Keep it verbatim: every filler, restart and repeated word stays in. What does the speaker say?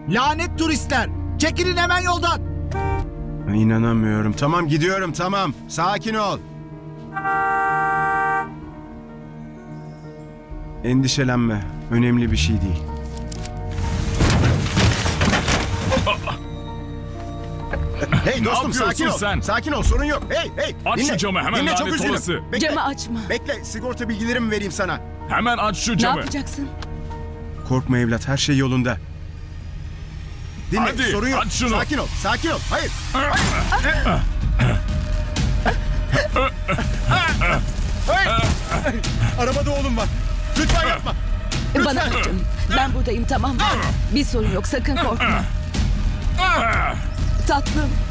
Lanet turistler! Çekilin hemen yoldan! İnanamıyorum. Tamam gidiyorum tamam. Sakin ol. Endişelenme. Önemli bir şey değil. Hey dostum sakin ol. yapıyorsun sen? Sakin ol sorun yok. Hey hey. Aç dinle. şu camı hemen, Dinle, çok lanet üzgünüm. olası. Bekle. Camı açma. Bekle sigorta bilgilerimi vereyim sana. Hemen aç şu Ne camı. yapacaksın? Korkma evlat her şey yolunda. Dinle Hadi, sorun yok. aç şunu. Sakin ol sakin ol. Hayır. Hayır. Arabada oğlum var. Lütfen yapma. Bana bak canım. Ben buradayım, tamam mı? Bir sorun yok, sakın korkma. Tatlım.